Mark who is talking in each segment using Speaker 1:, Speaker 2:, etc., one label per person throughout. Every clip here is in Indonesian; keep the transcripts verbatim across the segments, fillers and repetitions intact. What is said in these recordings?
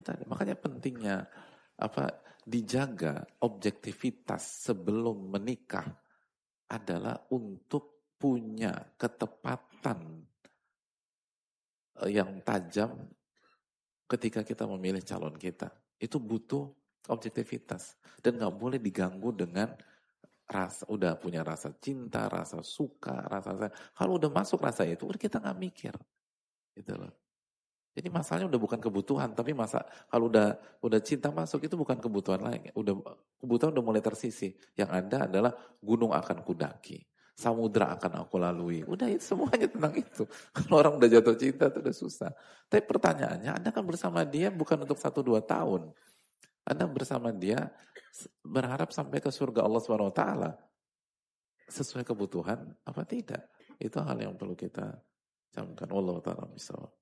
Speaker 1: Tadi, makanya pentingnya apa dijaga objektivitas sebelum menikah adalah untuk punya ketepatan eh, yang tajam ketika kita memilih calon kita. Itu butuh objektivitas dan nggak boleh diganggu dengan rasa udah punya rasa cinta, rasa suka, rasa sayang. Kalau udah masuk rasa itu, udah kita nggak mikir, gitu loh. Jadi masalahnya udah bukan kebutuhan, tapi masa kalau udah udah cinta masuk itu bukan kebutuhan lagi. Udah kebutuhan udah mulai tersisi. Yang ada adalah gunung akan kudaki, samudra akan aku lalui. Udah itu semuanya tentang itu. Kalau orang udah jatuh cinta itu udah susah. Tapi pertanyaannya, Anda kan bersama dia bukan untuk satu dua tahun. Anda bersama dia berharap sampai ke surga Allah Subhanahu Wa Taala sesuai kebutuhan apa tidak? Itu hal yang perlu kita camkan. Allah Taala misal.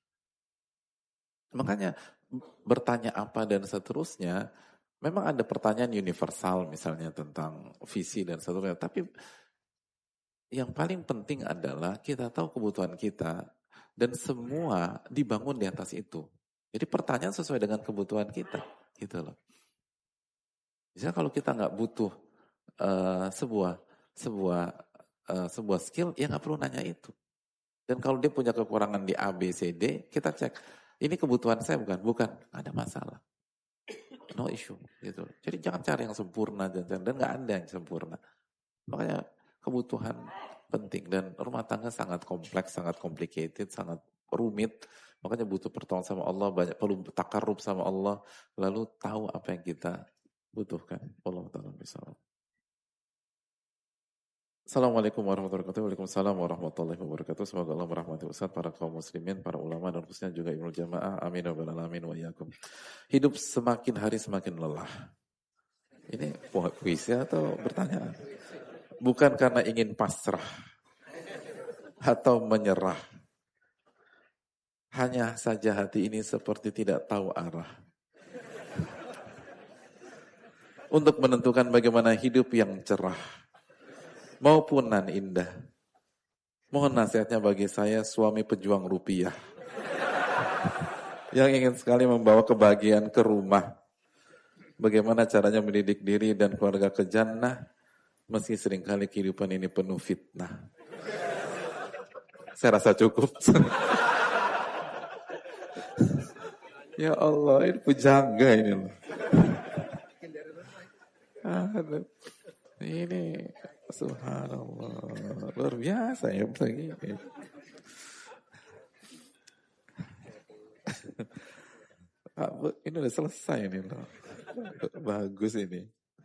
Speaker 1: Makanya bertanya apa dan seterusnya, memang ada pertanyaan universal misalnya tentang visi dan seterusnya. Tapi yang paling penting adalah kita tahu kebutuhan kita dan semua dibangun di atas itu. Jadi pertanyaan sesuai dengan kebutuhan kita, gitu loh. Misalnya kalau kita nggak butuh uh, sebuah sebuah uh, sebuah skill, ya nggak perlu nanya itu. Dan kalau dia punya kekurangan di A, B, C, D, kita cek. Ini kebutuhan saya bukan? Bukan. Ada masalah. No issue. Gitu. Jadi jangan cari yang sempurna. Dan nggak ada yang sempurna. Makanya kebutuhan penting. Dan rumah tangga sangat kompleks, sangat complicated, sangat rumit. Makanya butuh pertolongan sama Allah. Banyak perlu takarrub sama Allah. Lalu tahu apa yang kita butuhkan. Allah Ta'ala misalnya. Assalamualaikum warahmatullahi wabarakatuh. Waalaikumsalam warahmatullahi wabarakatuh. Semoga Allah merahmati Ustaz, para kaum muslimin, para ulama, dan khususnya juga Ibnu Jamaah. Amin wa alamin wa iyyakum. Hidup semakin hari semakin lelah. Ini puisi atau pertanyaan? Bukan karena ingin pasrah atau menyerah. Hanya saja hati ini seperti tidak tahu arah. Untuk menentukan bagaimana hidup yang cerah maupun nan indah. Mohon nasihatnya bagi saya, suami pejuang rupiah yang ingin sekali membawa kebahagiaan ke rumah. Bagaimana caranya mendidik diri dan keluarga ke jannah meski seringkali kehidupan ini penuh fitnah. Saya rasa cukup. Ya Allah, ini pujangga ini loh. Aduh. Ini subhanallah, luar biasa ya begini. Ini udah selesai ini loh. Bagus ini.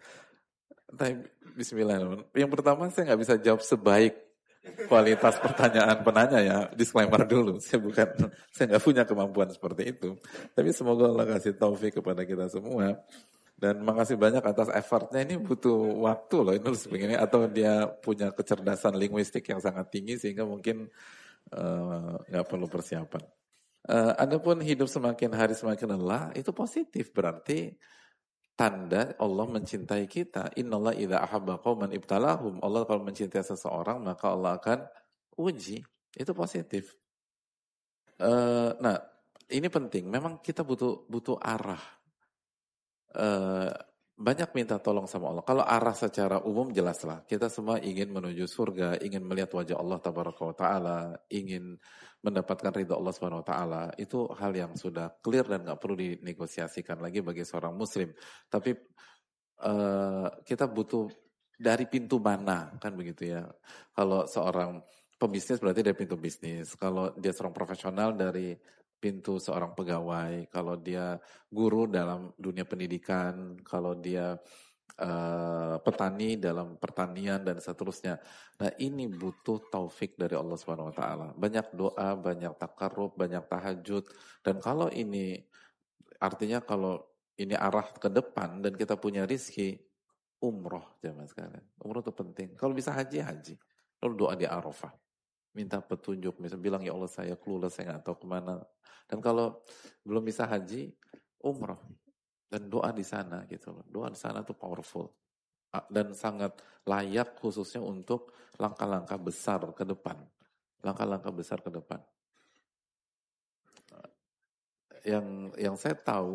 Speaker 1: Tapi bismillah. Yang pertama saya nggak bisa jawab sebaik kualitas pertanyaan penanya ya. Disclaimer dulu. Saya bukan, saya nggak punya kemampuan seperti itu. Tapi semoga Allah kasih taufik kepada kita semua. Dan makasih banyak atas effortnya. Ini butuh waktu loh nulis begini, atau dia punya kecerdasan linguistik yang sangat tinggi sehingga mungkin nggak uh, perlu persiapan. Uh, adapun hidup semakin hari semakin lelah, itu positif, berarti tanda Allah mencintai kita. Innallah idza ahabba qauman ibtalahum. Allah kalau mencintai seseorang maka Allah akan uji. Itu positif. Uh, nah, ini penting. Memang kita butuh butuh arah. Uh, banyak minta tolong sama Allah. Kalau arah secara umum jelaslah, kita semua ingin menuju surga, ingin melihat wajah Allah tabaraka wa taala, ingin mendapatkan ridha Allah subhanahu wa taala. Itu hal yang sudah clear dan nggak perlu dinegosiasikan lagi bagi seorang muslim. Tapi uh, kita butuh dari pintu mana, kan begitu ya. Kalau seorang pebisnis berarti dari pintu bisnis. Kalau dia seorang profesional dari pintu seorang pegawai, kalau dia guru dalam dunia pendidikan, kalau dia uh, petani dalam pertanian dan seterusnya. Nah, ini butuh taufik dari Allah Subhanahu wa taala. Banyak doa, banyak takarrub, banyak tahajud, dan kalau ini artinya kalau ini arah ke depan dan kita punya rizki, umroh jamaah sekalian. Umroh itu penting. Kalau bisa haji, haji. Lalu doa di Arafah. Minta petunjuk, misalnya bilang ya Allah saya clueless, saya nggak tahu kemana. Dan kalau belum bisa haji, umroh dan doa di sana gitu loh. Doa di sana tuh powerful dan sangat layak khususnya untuk langkah-langkah besar ke depan, langkah-langkah besar ke depan. yang yang saya tahu